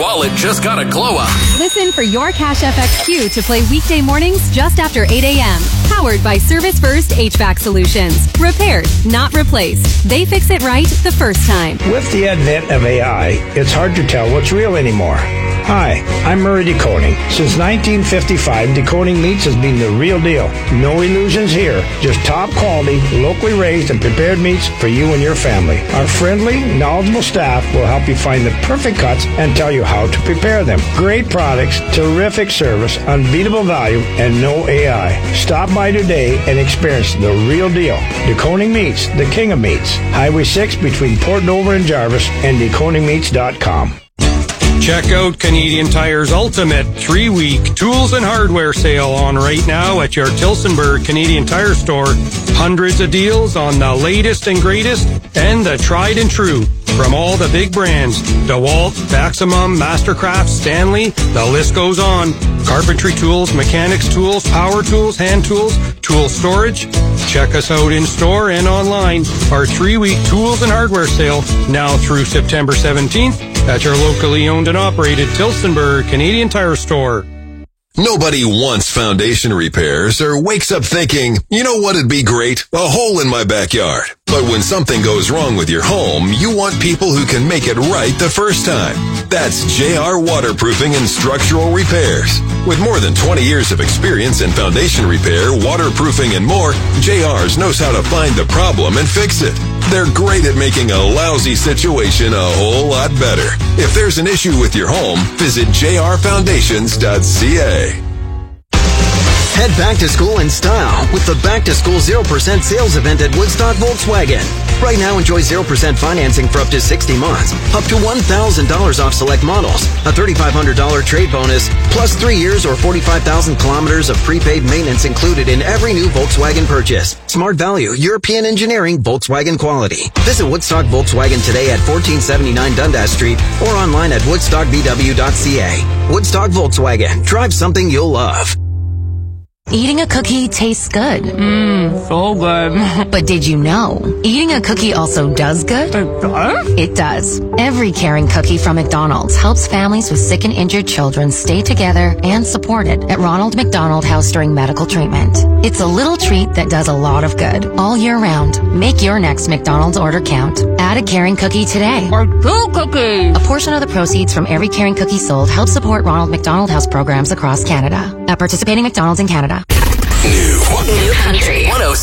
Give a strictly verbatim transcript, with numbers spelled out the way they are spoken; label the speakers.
Speaker 1: wallet just got a glow up.
Speaker 2: Listen for your Cash F X Q to play weekday mornings just after eight a.m. Powered by Service First H V A C Solutions. Repaired, not replaced. They fix it right the first time.
Speaker 3: With the advent of A I, it's hard to tell what's real anymore. Hi, I'm Murray Decoding. Since nineteen fifty-five, decoding meats has been the real deal. No illusions here. Just top quality, locally raised and prepared meats for you and your family. Our friendly, knowledgeable staff will help you find the perfect cuts and tell you how to prepare them. Great products, terrific service, unbeatable value, and no A I. Stop by today and experience the real deal. Decoding Meats, the king of meats. Highway six between Port Dover and Jarvis and decoding meats dot com.
Speaker 4: Check out Canadian Tire's ultimate three-week tools and hardware sale on right now at your Tillsonburg Canadian Tire store. Hundreds of deals on the latest and greatest and the tried and true from all the big brands. DeWalt, Maximum, Mastercraft, Stanley, the list goes on. Carpentry tools, mechanics tools, power tools, hand tools, tool storage. Check us out in store and online. Our three-week tools and hardware sale now through September seventeenth at your locally owned and operated Tillsonburg Canadian Tire store.
Speaker 5: Nobody wants foundation repairs or wakes up thinking, you know what'd be great? A hole in my backyard. But when something goes wrong with your home, you want people who can make it right the first time. That's J R Waterproofing and Structural Repairs. With more than twenty years of experience in foundation repair, waterproofing, and more, J R's knows how to find the problem and fix it. They're great at making a lousy situation a whole lot better. If there's an issue with your home, visit j r foundations dot c a.
Speaker 6: Head back to school in style with the Back to School zero percent sales event at Woodstock Volkswagen. Right now, enjoy zero percent financing for up to sixty months, up to one thousand dollars off select models, a three thousand five hundred dollars trade bonus, plus three years or forty-five thousand kilometers of prepaid maintenance included in every new Volkswagen purchase. Smart value, European engineering, Volkswagen quality. Visit Woodstock Volkswagen today at fourteen seventy-nine Dundas Street or online at woodstock b w dot c a. Woodstock Volkswagen. Drive something you'll love.
Speaker 7: Eating a cookie tastes good.
Speaker 8: Mmm, so good.
Speaker 7: But did you know, eating a cookie also does good?
Speaker 8: It does?
Speaker 7: It does. Every caring cookie from McDonald's helps families with sick and injured children stay together and supported at Ronald McDonald House during medical treatment. It's a little treat that does a lot of good all year round. Make your next McDonald's order count. Add a caring cookie today.
Speaker 8: Or two cookies.
Speaker 7: A portion of the proceeds from every caring cookie sold helps support Ronald McDonald House programs across Canada. At participating McDonald's in Canada.
Speaker 1: New. New country. one oh